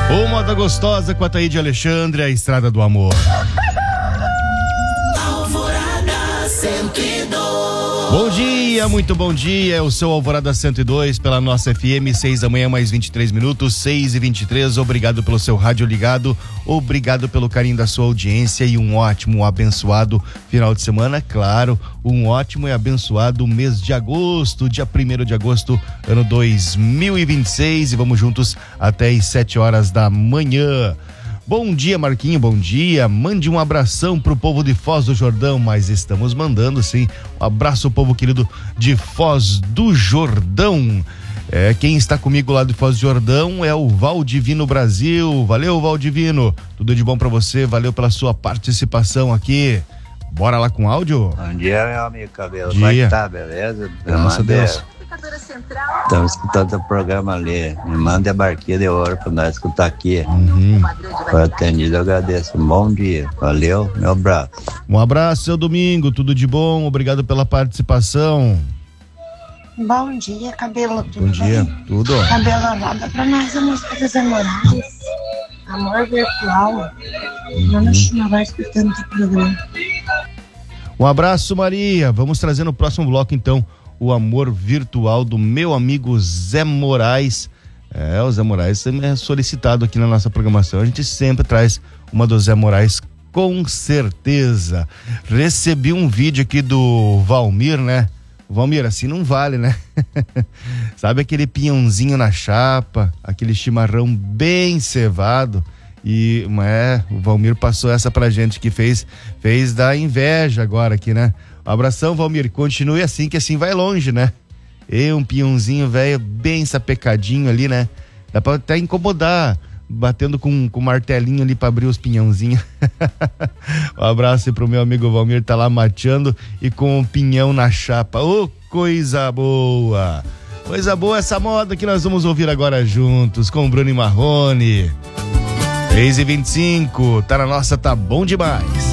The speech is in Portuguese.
O Moda Gostosa com a Taíde Alexandre, a Estrada do Amor. Alvorada 102. Bom dia, muito bom dia. É o seu Alvorada 102 pela nossa FM, 6 da manhã, mais 23 minutos, 6h23. Obrigado pelo seu rádio ligado, obrigado pelo carinho da sua audiência e um ótimo, abençoado final de semana. Claro, um ótimo e abençoado mês de agosto, dia 1º de agosto, ano 2026. E vamos juntos até as 7 horas da manhã. Bom dia, Marquinho, bom dia. Mande um abração pro povo de Foz do Jordão, mas estamos mandando sim. Um abraço, povo querido de Foz do Jordão. Quem está comigo lá de Foz do Jordão é o Valdivino Brasil. Valeu, Valdivino. Tudo de bom pra você, valeu pela sua participação aqui. Bora lá com áudio? Bom dia, meu amigo Cabelo. Dia. Como é que tá, beleza? Graças a Deus. Estamos escutando o programa ali. Me manda a barquinha de ouro pra nós escutar aqui. Foi atendido, eu agradeço. Bom dia. Valeu, meu abraço. Um abraço, seu Domingo. Tudo de bom. Obrigado pela participação. Bom dia, Cabelo. Tudo Bom dia. bem? Tudo. Cabelo, roda pra nós a música dos namorados. Amor virtual. Não vai escutando o programa. Um abraço, Maria. Vamos trazer no próximo bloco, então, o amor virtual do meu amigo Zé Moraes. O Zé Moraes é solicitado aqui na nossa programação. A gente sempre traz uma do Zé Moraes, com certeza. Recebi um vídeo aqui do Valmir, né? Valmir, assim não vale, né? Sabe aquele pinhãozinho na chapa, aquele chimarrão bem cevado? E o Valmir passou essa pra gente, que fez da inveja agora aqui, né? Um abração, Valmir, continue assim, que assim vai longe, né? Um pinhãozinho velho, bem sapecadinho ali, né? Dá pra até incomodar, batendo com martelinho ali pra abrir os pinhãozinhos. Um abraço aí pro meu amigo Valmir, tá lá mateando e com um pinhão na chapa. Coisa boa! Coisa boa essa moda que nós vamos ouvir agora juntos com o Bruno e Marrone. 6h25, tá na nossa, tá bom demais.